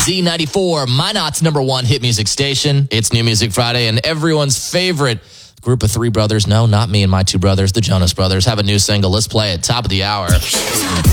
Z94, Minot's #1 hit music station. It's New Music Friday, and everyone's favorite group of three brothers, no, not me and my two brothers, the Jonas Brothers, have a new single. Let's play it. Top of the hour.